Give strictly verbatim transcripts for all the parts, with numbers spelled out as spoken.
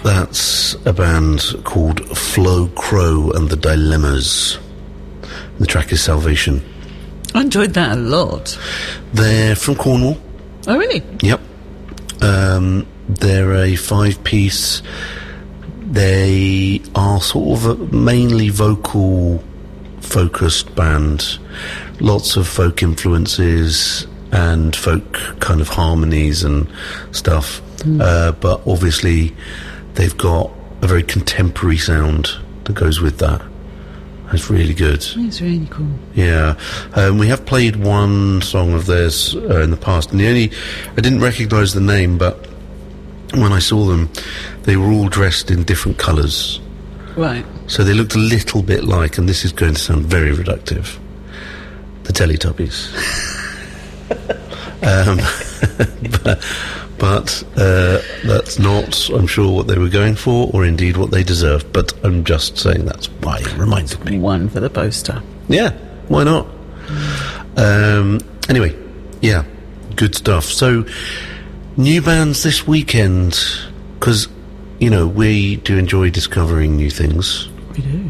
That's a band called Flo Crow and the Dilemmas. The track is Salvation. I enjoyed that a lot. They're from Cornwall. Oh, really? Yep. Um, they're a five-piece. They are sort of a mainly vocal-focused band. Lots of folk influences and folk kind of harmonies and stuff. Mm. Uh, but obviously, they've got a very contemporary sound that goes with that. It's really good. It's really cool. Yeah. Um, we have played one song of theirs uh, in the past, and the only... I didn't recognise the name, but when I saw them, they were all dressed in different colours. Right. So they looked a little bit like, and this is going to sound very reductive, the Teletubbies. um, but... But uh, that's not, I'm sure, what they were going for, or indeed what they deserve. But I'm just saying that's why it reminded me. One for the poster. Yeah, why not? Um, anyway, yeah, good stuff. So, new bands this weekend, because, you know, we do enjoy discovering new things. We do.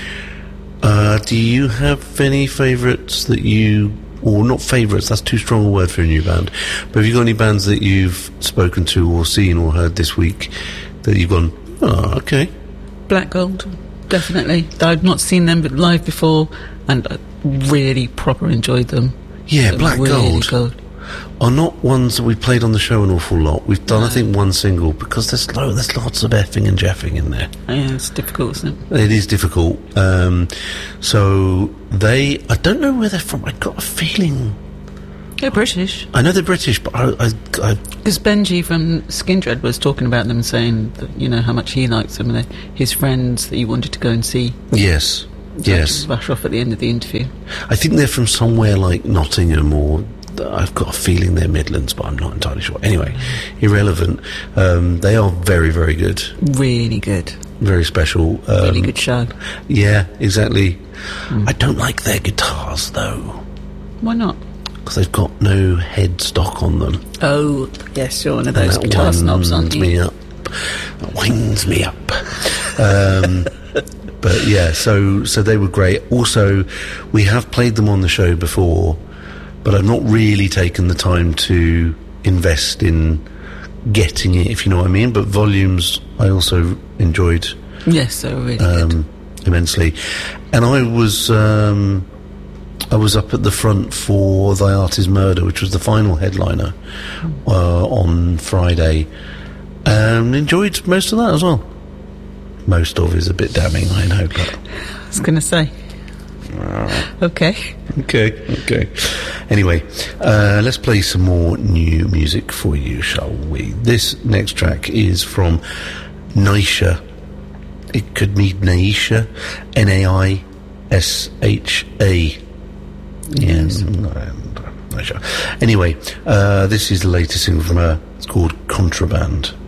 Uh, do you have any favourites that you... or not favourites, that's too strong a word for a new band, but have you got any bands that you've spoken to or seen or heard this week that you've gone, oh, okay? Black Gold, definitely. I've not seen them live before, and I really proper enjoyed them. Yeah, They're Black really Gold good. Are not ones that we've played on the show an awful lot. We've done, no. I think, one single, because there's, lo- there's lots of effing and jeffing in there. Yeah, it's difficult, isn't it? It is difficult. Um, so they, I don't know where they're from. I got a feeling... They're British. I know they're British, but I... Because Benji from Skindred was talking about them, saying that, you know, how much he likes them, and his friends that he wanted to go and see. Yes, so yes. Rush off at the end of the interview. I think they're from somewhere like Nottingham, or... I've got a feeling they're Midlands, but I'm not entirely sure. Anyway, irrelevant. Um, they are very, very good. Really good. Very special. Um, really good show. Yeah, exactly. Mm. I don't like their guitars, though. Why not? Because they've got no headstock on them. Oh, yes, you're one of those and guitar snobs, aren't you? Me up. That winds me up. um, but yeah, so so they were great. Also, we have played them on the show before, but I've not really taken the time to invest in getting it, if you know what I mean. But Volumes, I also enjoyed. Yes, they were really um, good. Immensely. And I was um, I was up at the front for Thy Art Is Murder, which was the final headliner uh, on Friday, and enjoyed most of that as well. Most of is a bit damning, I know, but... I was going to say... Okay. Okay, okay. Anyway, uh, let's play some more new music for you, shall we? This next track is from Naisha. It could mean Naisha. N A I S H A. Yes. Naisha. Anyway, uh, this is the latest single from her. It's called Contraband.